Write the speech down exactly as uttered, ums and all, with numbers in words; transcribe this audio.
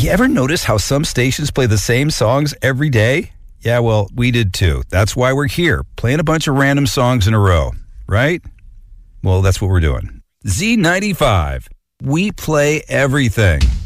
You ever notice how some stations play the same songs every day? Yeah, well, we did too. That's why we're here, playing a bunch of random songs in a row, right? Well, that's what we're doing. Z ninety-five. We play everything.